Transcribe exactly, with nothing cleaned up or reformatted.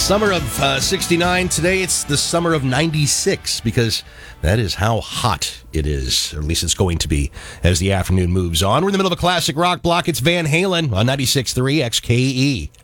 Summer of uh, sixty-nine. Today it's the summer of ninety-six because that is how hot it is, or at least it's going to be as the afternoon moves on. We're in the middle of a classic rock block. It's Van Halen on ninety-six point three X K E.